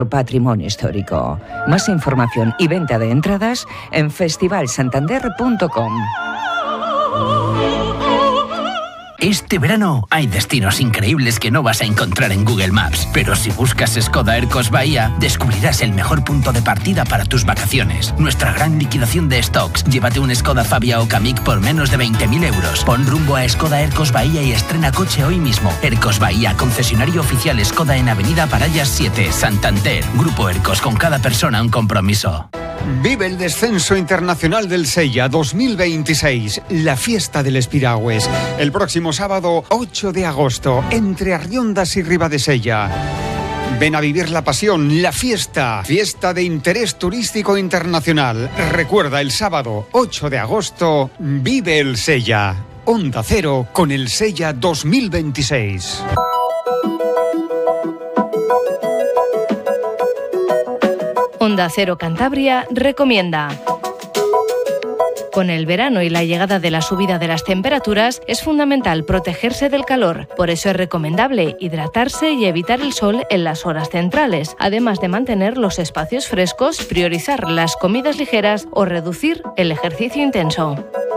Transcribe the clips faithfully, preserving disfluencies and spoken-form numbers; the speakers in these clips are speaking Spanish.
Patrimonio histórico. Más información y venta de entradas en festival santander punto com. Este verano hay destinos increíbles que no vas a encontrar en Google Maps, pero si buscas Skoda Ercos Bahía, descubrirás el mejor punto de partida para tus vacaciones. Nuestra gran liquidación de stocks. Llévate un Skoda Fabia o Kamiq por menos de veinte mil euros. Pon rumbo a Skoda Ercos Bahía y estrena coche hoy mismo. Ercos Bahía, concesionario oficial Skoda en Avenida Parallas siete, Santander. Grupo Ercos, con cada persona un compromiso. Vive el descenso internacional del Sella dos mil veintiséis, la fiesta del Espiragües. El próximo sábado ocho de agosto, entre Arriondas y Ribadesella. Ven a vivir la pasión, la fiesta, fiesta de interés turístico internacional. Recuerda, el sábado ocho de agosto, vive el Sella. Onda Cero con el Sella dos mil veintiséis. Onda Cero Cantabria recomienda. Con el verano y la llegada de la subida de las temperaturas, es fundamental protegerse del calor. Por eso es recomendable hidratarse y evitar el sol en las horas centrales, además de mantener los espacios frescos, priorizar las comidas ligeras o reducir el ejercicio intenso.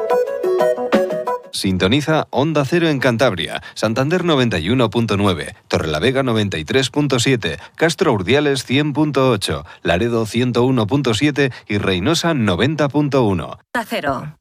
Sintoniza Onda Cero en Cantabria, Santander noventa y uno punto nueve, Torrelavega noventa y tres punto siete, Castro Urdiales cien punto ocho, Laredo ciento uno punto siete y Reynosa noventa punto uno. Onda Cero.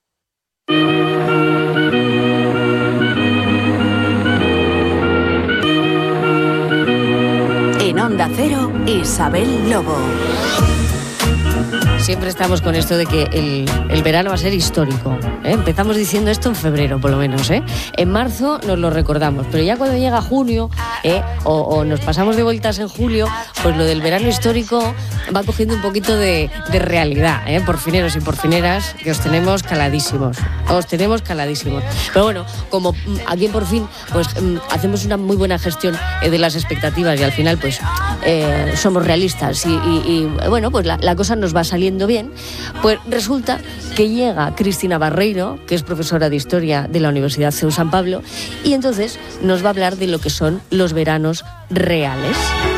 En Onda Cero, Isabel Lobo. Siempre estamos con esto de que el, el verano va a ser histórico, ¿eh? Empezamos diciendo esto en febrero, por lo menos, ¿eh? En marzo nos lo recordamos, pero ya cuando llega junio, ¿eh? o, o nos pasamos de vueltas en julio, pues lo del verano histórico va cogiendo un poquito de, de realidad, ¿eh? Porfineros y porfineras, que os tenemos caladísimos, os tenemos caladísimos. Pero bueno, como aquí en Por Fin, pues hacemos una muy buena gestión eh, de las expectativas y al final, pues eh, somos realistas y, y, y bueno, pues la, la cosa nos va saliendo bien, pues resulta que llega Cristina Barreiro, que es profesora de Historia de la Universidad C E U San Pablo, y entonces nos va a hablar de lo que son los veranos reales.